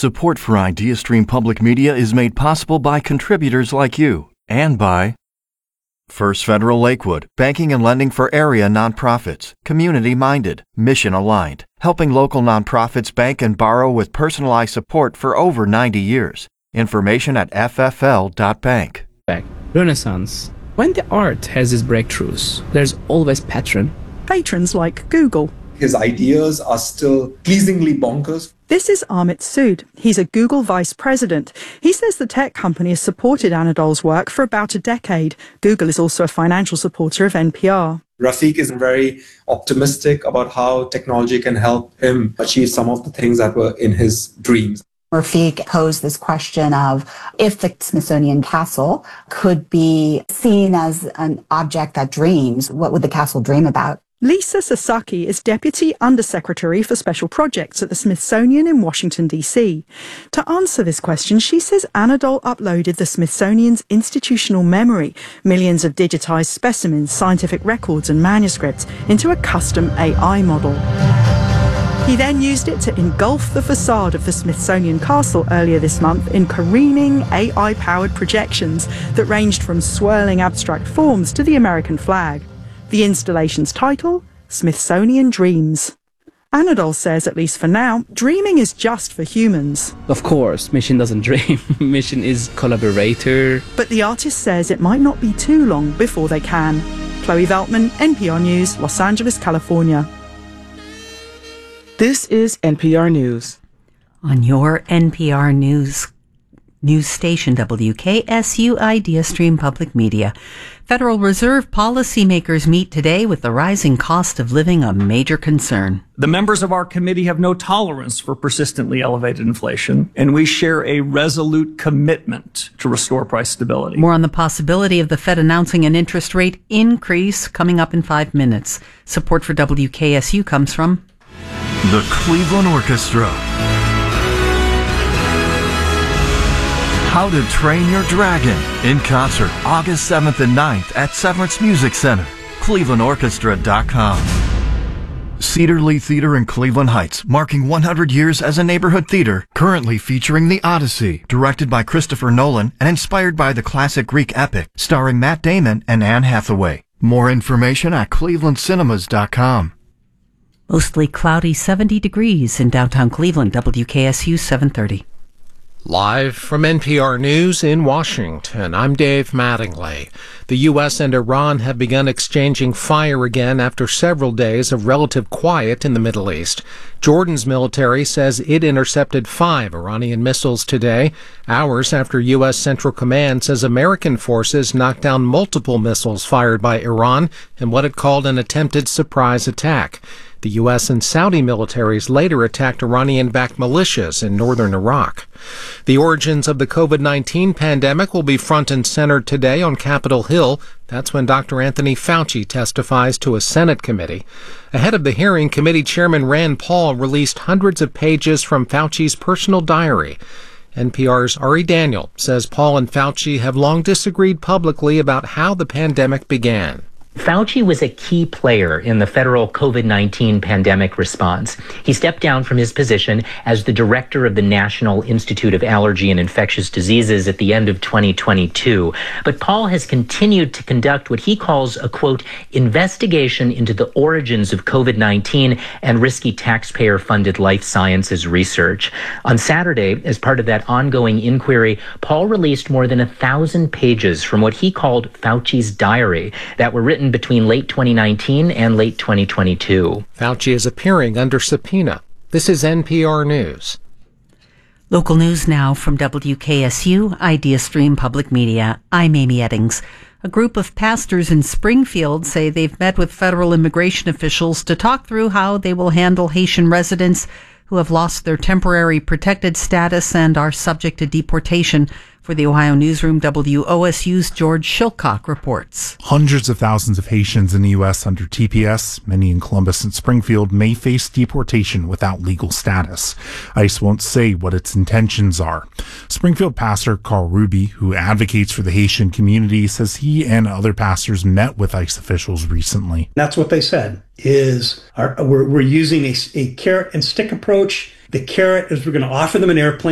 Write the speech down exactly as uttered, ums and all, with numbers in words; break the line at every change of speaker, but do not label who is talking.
Support for IdeaStream Public Media is made possible by contributors like you and by First Federal Lakewood, banking and lending for area nonprofits, community-minded, mission-aligned, helping local nonprofits bank and borrow with personalized support for over ninety years. Information at f f l dot bank.
Renaissance. When the art has its breakthroughs, there's always patron.
Patrons like Google.
His ideas are still pleasingly bonkers.
This is Amit Sood. He's a Google vice president. He says the tech company has supported Anadol's work for about a decade. Google is also a financial supporter of N P R.
Rafiq is very optimistic about how technology can help him achieve some of the things that were in his dreams.
Rafiq posed this question of if the Smithsonian Castle could be seen as an object that dreams, what would the castle dream about?
Lisa Sasaki is Deputy Undersecretary for Special Projects at the Smithsonian in Washington, D C. To answer this question, she says Anadol uploaded the Smithsonian's institutional memory, millions of digitized specimens, scientific records and manuscripts, into a custom A I model. He then used it to engulf the facade of the Smithsonian Castle earlier this month in careening A I-powered projections that ranged from swirling abstract forms to the American flag. The installation's title, Smithsonian Dreams. Anadol says, at least for now, dreaming is just for humans.
Of course, Mission doesn't dream. Mission is collaborator.
But the artist says it might not be too long before they can. Chloe Veltman, N P R News, Los Angeles, California.
This is N P R News.
On your N P R News news station, W K S U IdeaStream Public Media, Federal Reserve policymakers meet today with the rising cost of living a major concern.
The members of our committee have no tolerance for persistently elevated inflation, and we share a resolute commitment to restore price stability.
More on the possibility of the Fed announcing an interest rate increase coming up in five minutes. Support for W K S U comes from
the Cleveland Orchestra. How to Train Your Dragon in concert August seventh and ninth at Severance Music Center, cleveland orchestra dot com. Cedar Lee Theater in Cleveland Heights, marking one hundred years as a neighborhood theater, currently featuring The Odyssey, directed by Christopher Nolan and inspired by the classic Greek epic, starring Matt Damon and Anne Hathaway. More information at cleveland cinemas dot com.
Mostly cloudy, seventy degrees in downtown Cleveland, W K S U seven thirty.
Live from N P R News in Washington, I'm Dave Mattingly. The U S and Iran have begun exchanging fire again after several days of relative quiet in the Middle East. Jordan's military says it intercepted five Iranian missiles today, hours after U S Central Command says American forces knocked down multiple missiles fired by Iran in what it called an attempted surprise attack. The U S and Saudi militaries later attacked Iranian-backed militias in northern Iraq. The origins of the COVID nineteen pandemic will be front and center today on Capitol Hill. That's when Doctor Anthony Fauci testifies to a Senate committee. Ahead of the hearing, committee chairman Rand Paul released hundreds of pages from Fauci's personal diary. N P R's Ari Daniel says Paul and Fauci have long disagreed publicly about how the pandemic began.
Fauci was a key player in the federal COVID nineteen pandemic response. He stepped down from his position as the director of the National Institute of Allergy and Infectious Diseases at the end of twenty twenty-two. But Paul has continued to conduct what he calls a, quote, investigation into the origins of COVID nineteen and risky taxpayer-funded life sciences research. On Saturday, as part of that ongoing inquiry, Paul released more than a thousand pages from what he called Fauci's diary that were written between late twenty nineteen and late twenty twenty-two.
Fauci is appearing under subpoena. This is N P R News.
Local news now from W K S U, IdeaStream Public Media. I'm Amy Eddings. A group of pastors in Springfield say they've met with federal immigration officials to talk through how they will handle Haitian residents who have lost their temporary protected status and are subject to deportation. For the Ohio Newsroom, W O S U's George Shilcock reports.
Hundreds of thousands of Haitians in the U S under T P S, many in Columbus and Springfield, may face deportation without legal status. ICE won't say what its intentions are. Springfield pastor Carl Ruby, who advocates for the Haitian community, says he and other pastors met with ICE officials recently.
That's what they said, is our, we're, we're using a, a carrot and stick approach. The carrot is we're going to offer them an airplane